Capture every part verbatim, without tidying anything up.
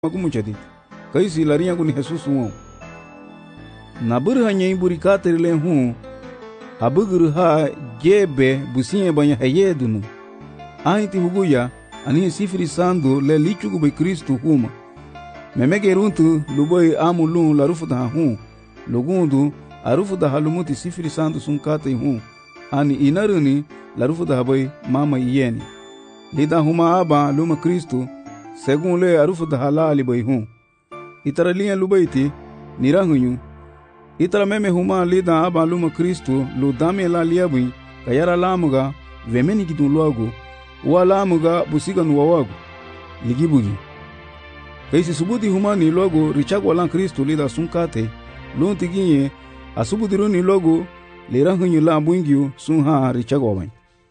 magumu jadi kaisi laria kuni Jesus won na bur hanya iburi katerle hu abugur ha jebe businye banya hayedunu ahiti huguya ani sifiri sando le lichugu be Kristo huma memege runtu luboy amulun la rufuda hu lugundu arufuda halumuti sifiri sando sunkate hu ani inaruni la rufuda haboy mama yeni lida huma aba luma Kristo segun le arufuda halali boy hu itara liya lubayti nirahunyu itara meme huma lida aba luma Kristo lu dame la liabui kayara lamuga vemeni gidun logo wala muga busiga nuwawagu ligibugi kaisi subudi humani logo richag wala Kristo lida sunkate lunti ginye asubudi runi logo lirahunyu la buingyu sunha richag wawan.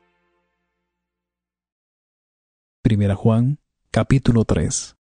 Primera Juan, capítulo tres.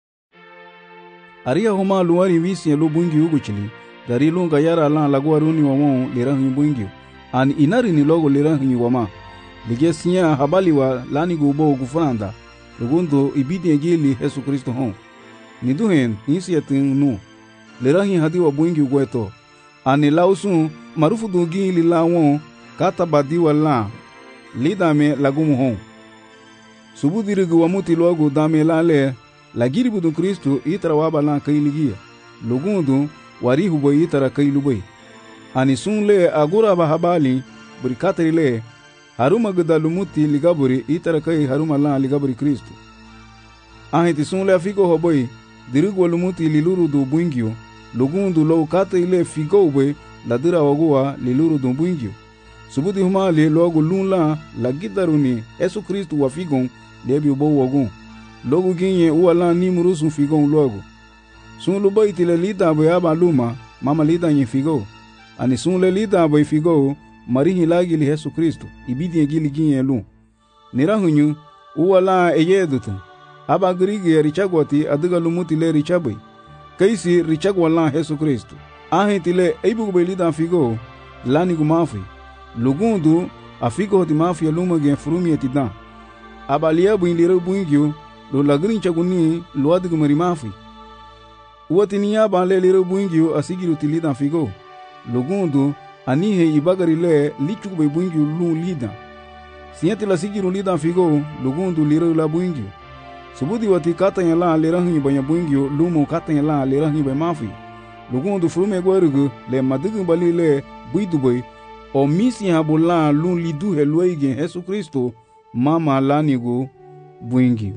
Aria huma luari visi lu buingyu uguchili dari lunga yara la lagwa runi wawon lirahunyu buingyu an inari ni logo lirahunyu wama lige sinya habali wa lani gubo gufanda lugundo ibidi ngili Yesu Kristo hon niduhen nisi yatin nu lerahi hadi wa buingi gweto ani lausun marufu dungi li lawon kata badi wala lidame lagumu hon subudirigu wa muti logo dame lale lagiri budun Kristo itara waba la kailigia lugundo warihu boy itara kailubai ani sunle agura ba habali burikatri le haruma gudalumuti ligaburi itara kai haruma la ligaburi Kristo ahiti sunle afiko hoboy dirigu walumuti liluru do buingyo lugundu lo kata ile figo boy ladira wagua liluru do buingyo subudi humali logo lunla lagidaruni Yesu Kristo wa figon lebi bo wagun logo ginye uwala ni murusu figon logo sunlu baiti le lida boy aba luma mama lida yin figo ani sunle lida boy figo marihi lagili Yesu Kristo ibidi ngili ginye lu nirahunyu uwala eyedutu aba grigi richagwati adiga lumuti le richabai kaisi richagwala Yesu Kristo ahiti le eibu belida figo lani gumafi lugundu afigo di mafia luma gen frumi etidan aba liabu inlire buingyo lo lagrin chaguni lo adiga mari mafi uwati niya ba le lire buingyo asigiru tilida figo lugundu anihe ibagari le lichugu be buingyu lu lida siente la sigiru lida figo lugundu lira la buingyu subudi wati kata la lirahi banya buingyu lumo kata la lirahi be mafi lugundu frume gwarugu le madugu bali le buidu boy o misi habula lu lidu helwege Yesu Kristo mama lanigu buingyu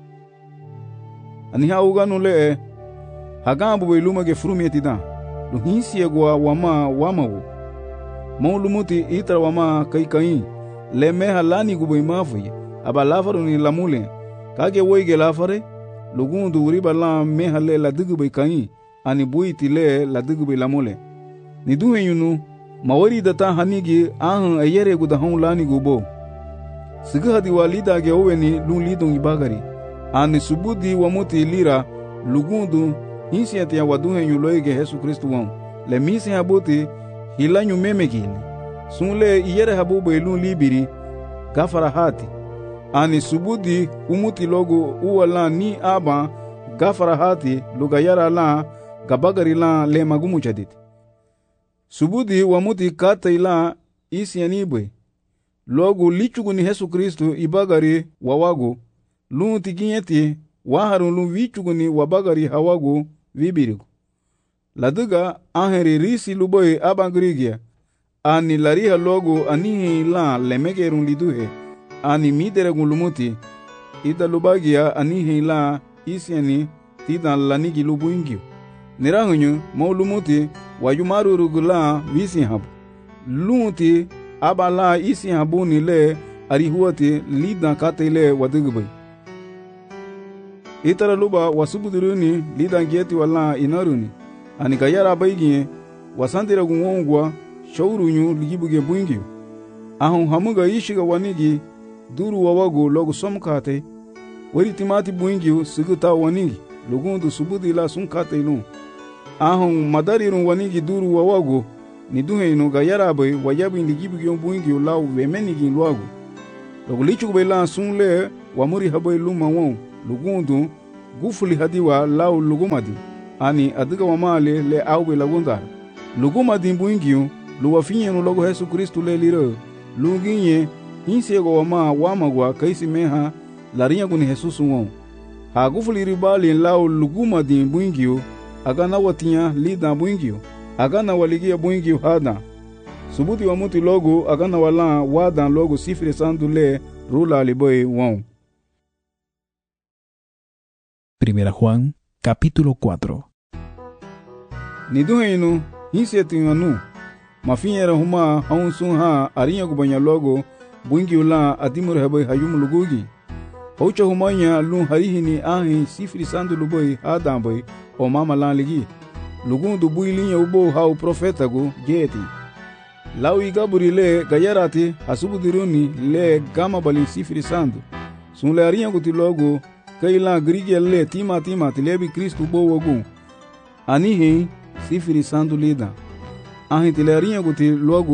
ani hauganu le hagambu be lumage frume tida lu hinsi gwa wama wamawo maulumuti itara wama kai kai le meha lani gubo imafi aba lafaru ni lamule kage woige lafare lugundu uriba la meha le la digube kai ani buiti le la digube lamule ni duhe yunu mawari data hanigi ahan ayere guda hon lani gubo siga hadi walida ge oweni lun lidon ibagari ani subudi wamuti lira lugundu insiate ya waduhe yuloige Yesu Kristo won le misi habuti hilanyu memegili sunle iyere habubu elun libiri gafara hati ani subudi umuti logo uwala ni aba gafara hati lugayara la gabagari la le magumu jadid subudi wamuti kata ila isi yanibwe logo lichugu ni Yesu Kristo ibagari wawago lun tiginyeti waharun lun vichugu ni wabagari hawago vibirigo laduga aheri risi luboy abangrigia ani lariha logo ani la lemegerun liduhe ani mideregun lumuti ida lubagia ani la isiani tida lanigi lubuingio nirahunyu mo lumuti wayumaru rugula visi habu lumuti abala isi habu ni le arihuati lida katele wadugubay itara luba wasubuduruni lida ngeti wala inaruni ani kayara baygiye wasandira gungongwa shawrunyu ligibuge buingyo ahon hamuga ishiga wanigi duru wawago logo somkate wari timati buingyo siguta wanigi lugundu subudi la sunkate lu ahon madarirun wanigi duru wawago ni duhe no gayara bay wayabi ligibuge buingyo law wemenigi lwago logo lichugo bela sunle wamuri habay luma won lugundu gufuli hadiwa lau lugumadi ani adiga wamale le auwe lagundar lugumadi buingiu luwafinyenu logo Yesu Kristu le liro luginye hinsego wama wamagwa kaisi meha larinya kuni Jesus won ha gufuli ribali lau lugumadi buingiu agana watinya lida buingiu agana waligia buingiu hada subuti wa muti logo agana wala wadan logo sifiri sandu le rula liboy won. Primera Juan, capítulo cuatro. Niduheinu hinsetinganu mafinyera huma haunsun ha arinya kubanya logo buingi ula adimur heboy hayum lugugi haucha humanya lun harihini ahi sifiri sandu luboy hadamboy o mama lan ligi lugundu builinya ubo hau profetagu jeti lawi gaburi le gayarati hasubudiruni le gama bali sifiri sandu sunle arinya kuti logo kaila grige le tima tima tilebi Kristu bo wogu anihi sifiri sandu lida ahi tilarinya kuti logo